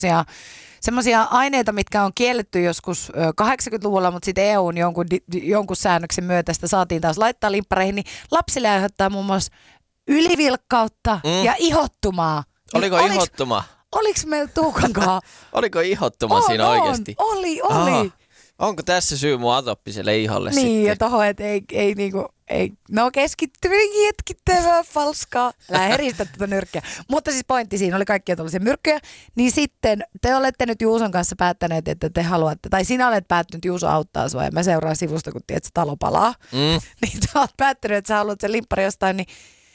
semmoisia aineita, mitkä on kielletty joskus 80-luvulla, mutta sitten EUn jonkun säännöksen myötä sitä saatiin taas laittaa limppareihin, niin lapsille aiheuttaa muun muassa ylivilkkautta ja ihottumaa. Oliko ihottuma? Oliko meillä Tuukankaan? Oliko ihottuma siinä oikeasti? Oli. Onko tässä syy mun atoppiselle iholle niin, sitten? ja tohon, että ei niinku, no keskittyminen jetkittävää falskaa. Älä heristä tätä nyrkkiä. Mutta siis pointti siinä oli kaikkia tällaisia myrkkyjä. Niin sitten te olette nyt Juuson kanssa päättäneet, että te haluatte, tai sinä olet päättänyt Juuso auttaa sua, ja mä seuraan sivusta, kun tiedät, että se talo palaa. Niin sä oot päättänyt, että sä haluat sen limppari jostain, niin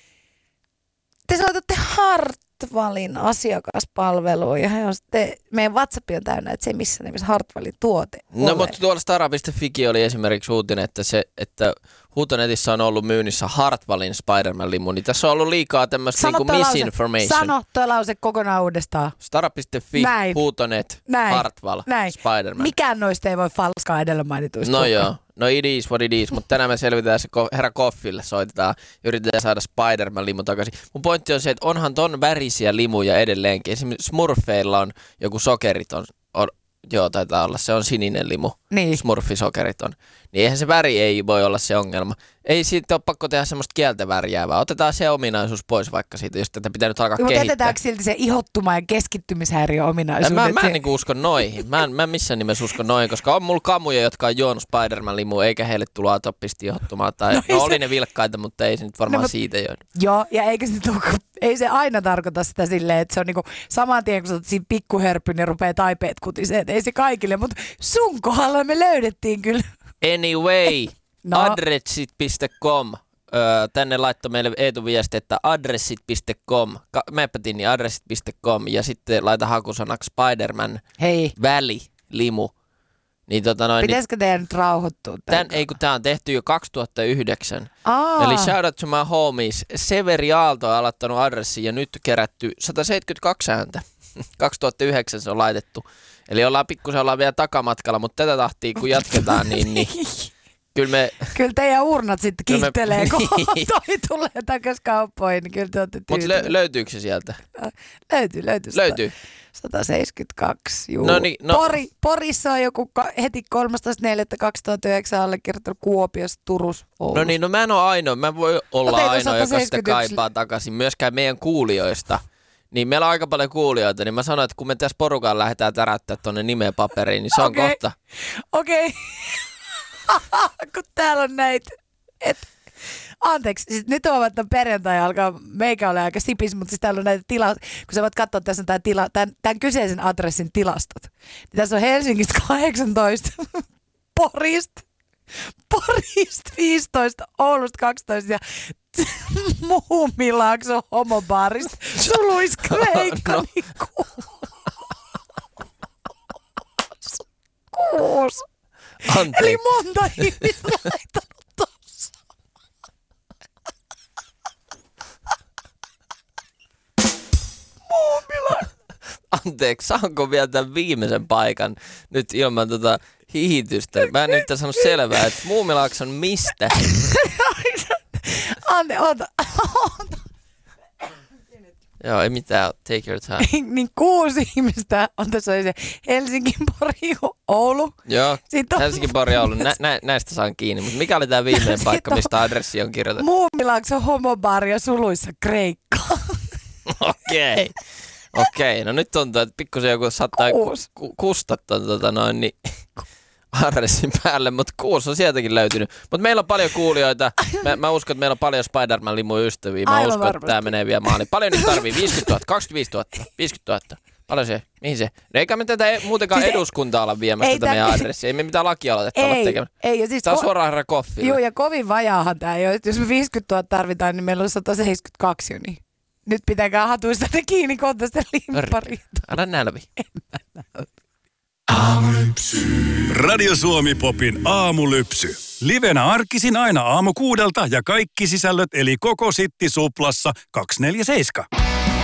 te soitatte Hartwallin asiakaspalveluun, ja meidän WhatsApp on täynnä, että se ei missään nimessä Hartwallin tuote ole. No mutta tuolla Stara.fikin oli esimerkiksi uutinen, että Huutonetissä on ollut myynnissä Hartwallin Spider-Man-limu, niin tässä on ollut liikaa tämmöistä niinku misinformation. Sano tuo lause kokonaan uudestaan. Stara.fi, Huutonet, Hartwall, Spider-Man. Mikään noista ei voi falskaa edellä mainituista. No joo, no it is what it is, mutta tänään me selvitään se herra Koffille, soitetaan ja yritetään saada Spider-Man-limu takaisin. Mun pointti on se, että onhan ton värisiä limuja edelleenkin. Esimerkiksi Smurfeilla on joku sokeriton. Joo, taitaa olla. Se on sininen limu. Niin. Smurfisokeriton. Niin eihän se väri ei voi olla se ongelma. Ei siitä ole pakko tehdä semmoista kieltä värjäävää. Otetaan se ominaisuus pois vaikka siitä, jos tätä pitää nyt alkaa kehittää. Mutta jätetäänkö silti se ihottuma ja keskittymishäiriö ominaisuudet? Mä en niinku usko noihin. Mä en missään nimessä usko noihin, koska on mulla kamuja, jotka on juonut Spider-Man-limua, eikä heille tullut atoppisesti ihottumaa. Tai oli ne vilkkaita, mutta ei se nyt varmaan siitä juonut. Joo, ja eikä se ei se aina tarkoita sitä silleen, että se on niinku saman tien, kun sä oot siinä pikkuherpyn ja rupeaa taipeet kutiseen. Ei se kaikille, mutta sun kohdalla me löydettiin kyllä. Anyway, adressit.com. Tänne laittoi meille Eetu viesti, että adressit.com. Meppä niin adressit.com ja sitten laita hakusanaksi Spider-Man väli-limu. Niin, pitäisikö teidän nyt rauhoittua? Tää on tehty jo 2009. Eli shout out to my homies. Severi Aalto on aloittanut adressin ja nyt kerätty 172 ääntä. 2009 se on laitettu. Eli ollaan vielä takamatkalla, mutta tätä tahtia kun jatketaan, niin Kyllä teidän urnat sitten kihtelee, kun toi tulee takaisin kauppoihin, niin kyllä te olette tyytyneet. Mutta löytyykö se sieltä? Löytyy. 172, juu. No. Porissa on joku heti 13.4.2009 allekirjoittanut Kuopiossa, Turussa, Oulussa. No niin, mä en ole ainoa. Mä voi olla ainoa, joka sitä kaipaa takaisin. Myöskään meidän kuulijoista. Niin meillä on aika paljon kuulijoita, niin mä sanoin, että kun me tässä porukaan lähdetään täräyttämään tuonne nimeä paperiin, niin se on kohta. Okei. Kun täällä on näitä. Anteeksi, siis nyt on että perjantai alkaa, meikä ole aika sipis, mutta siis täällä on näitä kun sä voit katsoa, tässä on tämän kyseisen adressin tilastot. Niin tässä on Helsingistä 18, Porista 15, Oulusta 12 ja Muumilaakson homobaarista Suluiskreikka 6. Anteeksi. Eli monta ihmistä laittanut tossa. Muumila. Anteeksi, saanko vielä tämän viimeisen paikan nyt ilman hihitystä? Mä en nyt sanonut selvää, että Muumilaakson mistä? Ota. Joo, ei mitään. Take your time. Niin 6 ihmistä on tässä se Helsinki, Pori, Oulu. Joo, Helsinki, Pori, Oulu. Näistä saan kiinni. Mutta mikä oli tämä viimeinen paikka, mistä adressi on kirjoitettu? Muumilaakson homobaari ja suluissa Kreikka. Okei. No nyt tuntuu, että pikkusen joku saattaa kustaa niin adressin päälle, mutta 6 on sieltäkin löytynyt. Mutta meillä on paljon kuulijoita. Mä uskon, että meillä on paljon Spider-Man-limuja ystäviä. Mä uskon, varmasti, että tämä menee vielä maaliin. Paljon niitä tarvii? 50 000, 25 000, 50 000. Paljon se? Mihin se? No eikä me tätä muutenkaan siis eduskuntaa olla viemässä tätä meidän adressia. Ei me mitään lakialoitetta olla tekemään. Ei, siis tämä on suoraan herra Koffille. Joo, ja kovin vajaahan tämä ei ole. Jos me 50 000 tarvitaan, niin meillä on 172 jo niin. Nyt pitääkään hatuista ne kiinni kohta sitä limppariin. Älä nälvi. Aamulypsy. Radio Suomi Popin aamulypsy. Livenä arkisin aina aamu 6 ja kaikki sisällöt eli koko Sitti Suplassa 247.